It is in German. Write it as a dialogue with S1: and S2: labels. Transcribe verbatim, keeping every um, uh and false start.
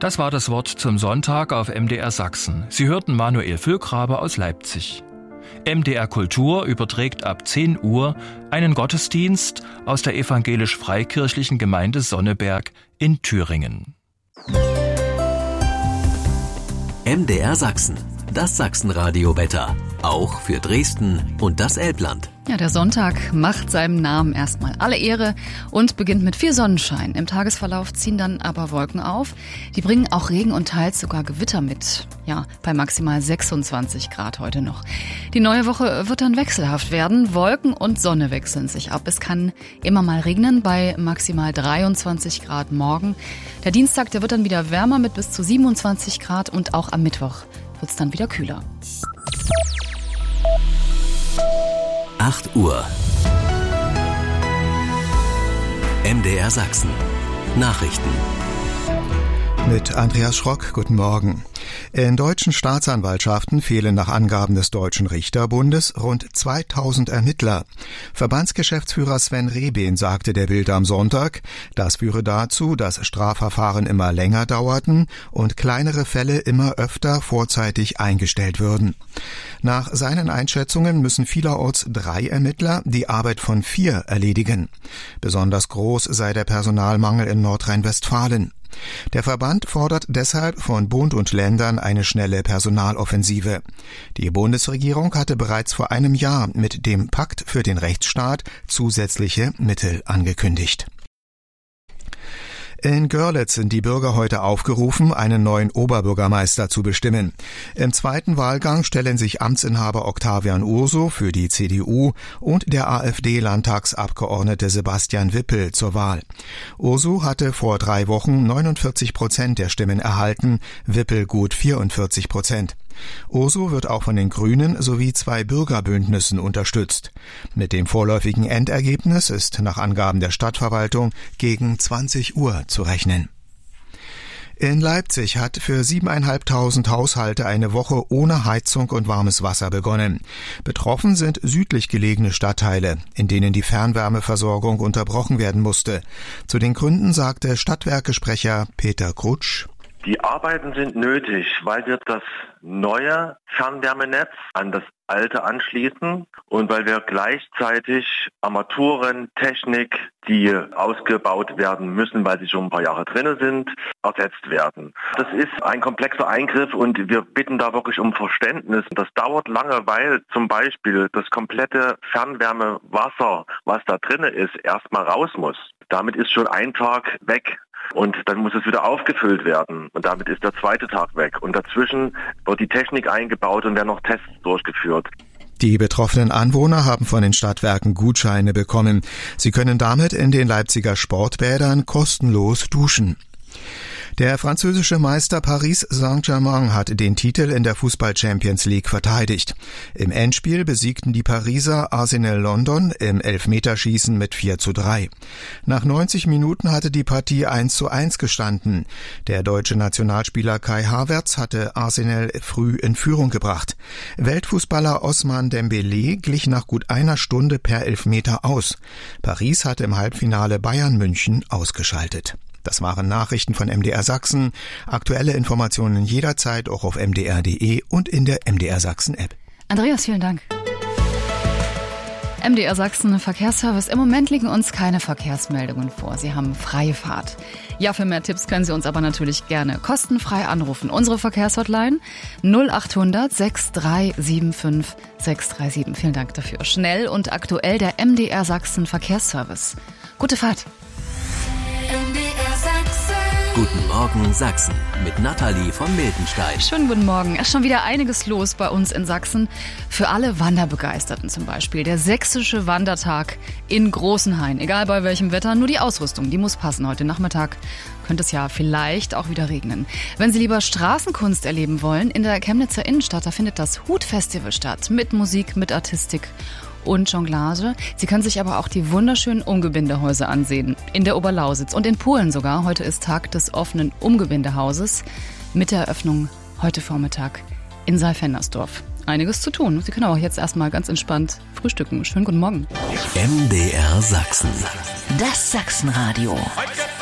S1: Das war das Wort zum Sonntag auf M D R Sachsen. Sie hörten Manuel Füllgrabe aus Leipzig. M D R Kultur überträgt ab zehn Uhr einen Gottesdienst aus der evangelisch-freikirchlichen Gemeinde Sonneberg in Thüringen.
S2: M D R Sachsen, das Sachsenradio-Wetter. Auch für Dresden und das Elbland.
S3: Ja, der Sonntag macht seinem Namen erstmal alle Ehre und beginnt mit viel Sonnenschein. Im Tagesverlauf ziehen dann aber Wolken auf. Die bringen auch Regen und teils sogar Gewitter mit. Ja, bei maximal sechsundzwanzig Grad heute noch. Die neue Woche wird dann wechselhaft werden. Wolken und Sonne wechseln sich ab. Es kann immer mal regnen bei maximal dreiundzwanzig Grad morgen. Der Dienstag, der wird dann wieder wärmer mit bis zu siebenundzwanzig Grad und auch am Mittwoch wird es dann wieder kühler.
S2: acht Uhr. M D R Sachsen. Nachrichten.
S4: Mit Andreas Schrock, guten Morgen. In deutschen Staatsanwaltschaften fehlen nach Angaben des Deutschen Richterbundes rund zweitausend Ermittler. Verbandsgeschäftsführer Sven Rehben sagte der Bild am Sonntag, das führe dazu, dass Strafverfahren immer länger dauerten und kleinere Fälle immer öfter vorzeitig eingestellt würden. Nach seinen Einschätzungen müssen vielerorts drei Ermittler die Arbeit von vier erledigen. Besonders groß sei der Personalmangel in Nordrhein-Westfalen. Der Verband fordert deshalb von Bund und Ländern eine schnelle Personaloffensive. Die Bundesregierung hatte bereits vor einem Jahr mit dem Pakt für den Rechtsstaat zusätzliche Mittel angekündigt. In Görlitz sind die Bürger heute aufgerufen, einen neuen Oberbürgermeister zu bestimmen. Im zweiten Wahlgang stellen sich Amtsinhaber Octavian Urso für die C D U und der AfD-Landtagsabgeordnete Sebastian Wippel zur Wahl. Urso hatte vor drei Wochen neunundvierzig Prozent der Stimmen erhalten, Wippel gut vierundvierzig Prozent. Urso wird auch von den Grünen sowie zwei Bürgerbündnissen unterstützt. Mit dem vorläufigen Endergebnis ist nach Angaben der Stadtverwaltung gegen zwanzig Uhr zu rechnen. In Leipzig hat für siebeneinhalbtausend Haushalte eine Woche ohne Heizung und warmes Wasser begonnen. Betroffen sind südlich gelegene Stadtteile, in denen die Fernwärmeversorgung unterbrochen werden musste. Zu den Gründen sagte Stadtwerke-Sprecher Peter Krutsch:
S5: Die Arbeiten sind nötig, weil wir das neue Fernwärmenetz an das alte anschließen und weil wir gleichzeitig Armaturen, Technik, die ausgebaut werden müssen, weil sie schon ein paar Jahre drin sind, ersetzt werden. Das ist ein komplexer Eingriff und wir bitten da wirklich um Verständnis. Das dauert lange, weil zum Beispiel das komplette Fernwärmewasser, was da drin ist, erstmal raus muss. Damit ist schon ein Tag weg. Und dann muss es wieder aufgefüllt werden. Und damit ist der zweite Tag weg. Und dazwischen wird die Technik eingebaut und werden noch Tests durchgeführt.
S4: Die betroffenen Anwohner haben von den Stadtwerken Gutscheine bekommen. Sie können damit in den Leipziger Sportbädern kostenlos duschen. Der französische Meister Paris Saint-Germain hat den Titel in der Fußball-Champions League verteidigt. Im Endspiel besiegten die Pariser Arsenal London im Elfmeterschießen mit vier zu drei. Nach neunzig Minuten hatte die Partie eins zu eins gestanden. Der deutsche Nationalspieler Kai Havertz hatte Arsenal früh in Führung gebracht. Weltfußballer Ousmane Dembélé glich nach gut einer Stunde per Elfmeter aus. Paris hatte im Halbfinale Bayern München ausgeschaltet. Das waren Nachrichten von M D R Sachsen. Aktuelle Informationen jederzeit auch auf m d r punkt d e und in der M D R Sachsen App.
S3: Andreas, vielen Dank. M D R Sachsen Verkehrsservice. Im Moment liegen uns keine Verkehrsmeldungen vor. Sie haben freie Fahrt. Ja, für mehr Tipps können Sie uns aber natürlich gerne kostenfrei anrufen. Unsere Verkehrshotline null achthundert sechs drei sieben fünf sechs drei sieben. Vielen Dank dafür. Schnell und aktuell der M D R Sachsen Verkehrsservice. Gute Fahrt.
S2: Guten Morgen Sachsen mit Nathalie von Miltenstein.
S3: Schönen guten Morgen. Es ist schon wieder einiges los bei uns in Sachsen. Für alle Wanderbegeisterten zum Beispiel. Der sächsische Wandertag in Großenhain. Egal bei welchem Wetter, nur die Ausrüstung, die muss passen. Heute Nachmittag könnte es ja vielleicht auch wieder regnen. Wenn Sie lieber Straßenkunst erleben wollen, in der Chemnitzer Innenstadt, da findet das Hut-Festival statt. Mit Musik, mit Artistik und Jonglage. Sie können sich aber auch die wunderschönen Umgebindehäuser ansehen. In der Oberlausitz und in Polen sogar. Heute ist Tag des offenen Umgebindehauses mit der Eröffnung heute Vormittag in Saalfendersdorf. Einiges zu tun. Sie können aber auch jetzt erstmal ganz entspannt frühstücken. Schönen guten Morgen.
S2: M D R Sachsen.
S6: Das Sachsenradio.